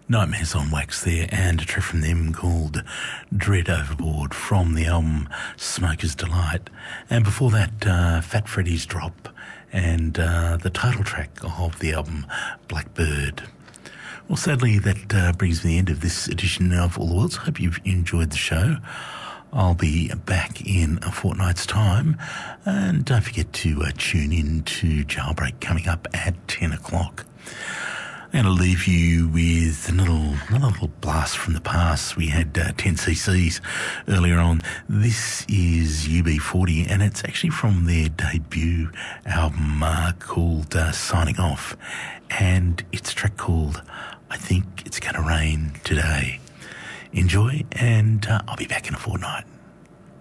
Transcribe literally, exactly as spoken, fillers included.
Nightmares on Wax there, and a track from them called Dread Overboard from the album Smoker's Delight. And before that, uh, Fat Freddy's Drop and uh, the title track of the album Blackbird. Well, sadly, that uh, brings me to the end of this edition of All the Worlds. Hope you've enjoyed the show. I'll be back in a fortnight's time. And don't forget to uh, tune in to Jailbreak coming up at ten o'clock. I'm going to leave you with another, another little blast from the past. We had uh, ten C Cs earlier on. This is U B forty, and it's actually from their debut album uh, called uh, Signing Off. And it's a track called I Think It's Gonna Rain Today. Enjoy, and uh, I'll be back in a fortnight.